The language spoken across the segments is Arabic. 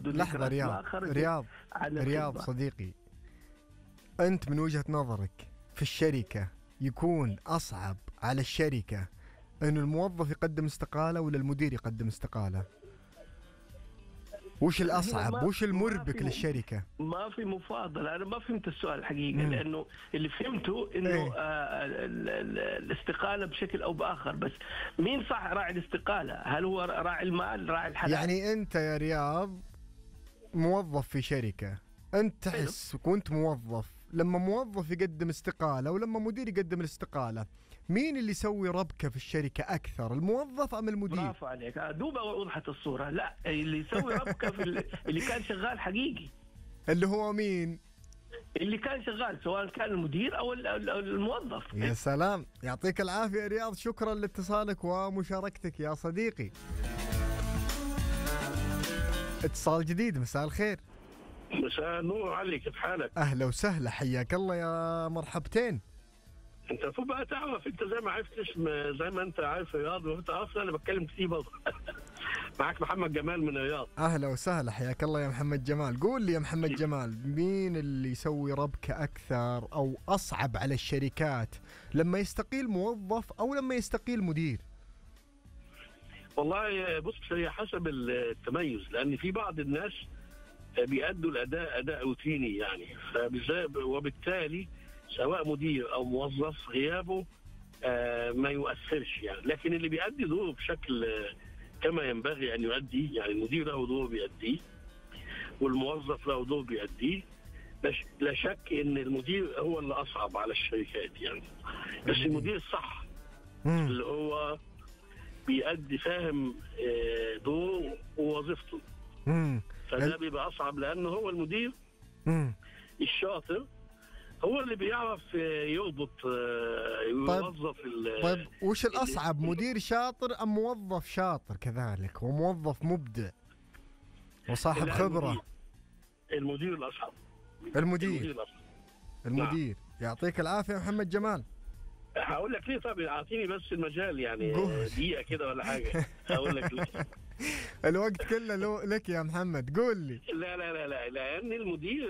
بدون لحظة رياض صديقي، أنت من وجهة نظرك في الشركة يكون أصعب على الشركة أن الموظف يقدم استقالة ولا المدير يقدم استقالة؟ وش الأصعب؟ وش المربك للشركة؟ ما في مفاضلة. أنا ما فهمت السؤال الحقيقة. لأنه اللي فهمته إنه الاستقالة بشكل أو بآخر، بس مين صح راعي الاستقالة؟ هل هو راعي المال، راعي الحلال؟ يعني أنت يا رياض موظف في شركة، أنت تحس كنت موظف، لما موظف يقدم استقالة ولما مدير يقدم الاستقالة، مين اللي يسوي ربكة في الشركة أكثر، الموظف أم المدير؟ برافو عليك، دوبا وضحت الصورة. لا، اللي يسوي ربكة في اللي كان شغال حقيقي. اللي هو مين؟ اللي كان شغال، سواء كان المدير أو الموظف. يا سلام، يعطيك العافية يا رياض، شكرا لاتصالك ومشاركتك يا صديقي. اتصال جديد، مساء الخير. مساء النور علي، كيف حالك؟ أهلا وسهلا، حياك الله يا مرحبتين. انت المفروض بقى تعرف، انت زي ما عرفت اسم، زي ما انت عارف رياض، وانت عارف انا بتكلم كتير برضه. معك محمد جمال من رياض. اهلا وسهلا، حياك الله يا محمد جمال. قول لي يا محمد جمال، مين اللي يسوي ربكة اكثر او اصعب على الشركات، لما يستقيل موظف او لما يستقيل مدير؟ والله بص، هي حسب التميز، لان في بعض الناس بيأدوا الاداء اداء روتيني يعني، وبالتالي سواء مدير او موظف غيابه ما يؤثرش يعني. لكن اللي بيأدي دوره بشكل كما ينبغي ان يؤدي، يعني المدير له دور بيأديه والموظف له دور بيأديه. لا شك ان المدير هو اللي اصعب على الشركات يعني، بس المدير صح اللي هو بيأدي، فاهم دوره ووظيفته، فده بيبقى اصعب، لانه هو المدير الشاطر هو اللي بيعرف يربط يوظف. طيب وش الأصعب، مدير شاطر أم موظف شاطر كذلك وموظف مبدع وصاحب خبرة؟ المدير الأصعب. المدير. يعطيك العافية محمد جمال. هقول لك ليه. طب اعطيني بس المجال يعني دقيقة كده ولا حاجة. هقول لك ليه. الوقت كله لك يا محمد، قول لي. لا لأن المدير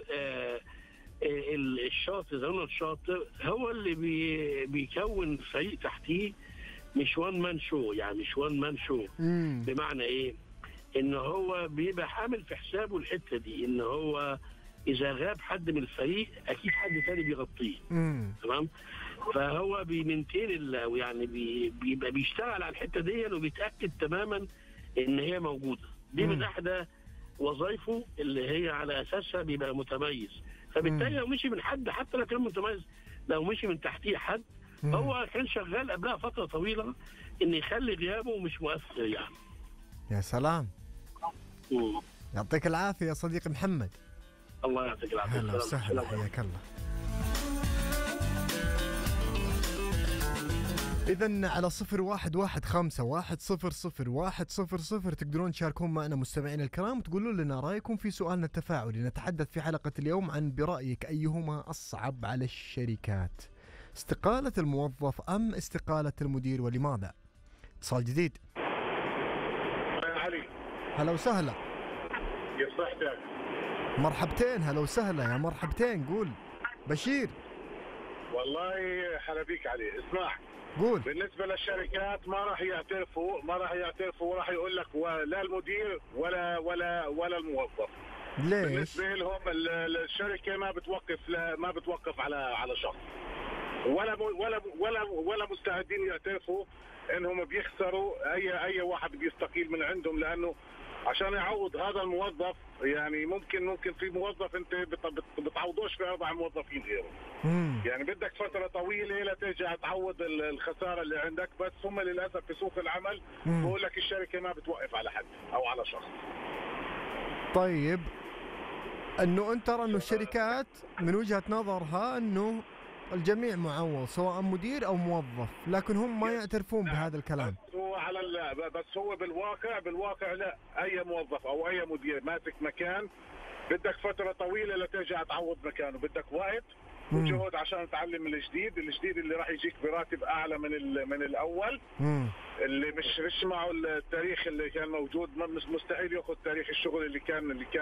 الشاطر، زي ما الشاطر هو اللي بيكون فريق تحتيه، مش وان مان شو يعني، مش وان مان شو. بمعنى ايه؟ ان هو بيبقى حامل في حسابه الحته دي، ان هو اذا غاب حد من الفريق اكيد حد تاني بيغطيه. تمام. فهو بيمنتين يعني بيبقى بيشتغل على الحته دي وبيتاكد تماما ان هي موجوده. دي من احدى وظائفه اللي هي على اساسها بيبقى متميز. فبالتالي لو مشي من حد، حتى لو كان متميز، لو مشي من تحتيه حد، هو كان شغال قبلها فترة طويلة ان يخلي غيابه مش مؤثر يعني. يا سلام. يعطيك العافية يا صديقي محمد. الله يعطيك العافية. هلا وسهلا، حياك الله. إذن على 0115100100 تقدرون تشاركون معنا مستمعين الكرام، تقولون لنا رأيكم في سؤالنا التفاعلي. نتحدث في حلقة اليوم عن برأيك أيهما أصعب على الشركات، استقالة الموظف أم استقالة المدير، ولماذا؟ اتصال جديد. علي، هلا وسهلا. كيف صحتك؟ مرحبتين، هلا وسهلا يا مرحبتين. قول بشير. والله حلا بيك علي. اسمع، قول. بالنسبة للشركات ما راح يعترفوا وراح يقول لك لا المدير ولا الموظف. ليش؟ بالنسبة لهم الشركة ما بتوقف على شخص، ولا مستعدين يعترفوا انهم بيخسروا اي واحد بيستقيل من عندهم، لانه عشان يعوض هذا الموظف يعني ممكن في موظف انت بتعوضوش في 4 موظفين غيره. يعني بدك فترة طويلة لترجع تعوض الخسارة اللي عندك، بس هم للأسف في سوق العمل بقول لك الشركة ما بتوقف على حد أو على شخص. طيب انه انت ترى انه الشركات من وجهة نظرها انه الجميع معوض سواء مدير او موظف، لكن هم ما يعترفون بهذا الكلام. بس هو بالواقع لا، اي موظف او اي مدير ماسك مكان بدك فترة طويلة لترجع تعوض مكانه، بدك وقت وجهد عشان تعلم الجديد اللي راح يجيك براتب اعلى من الاول. اللي مش معه التاريخ اللي كان موجود، مستحيل ياخذ تاريخ الشغل اللي كان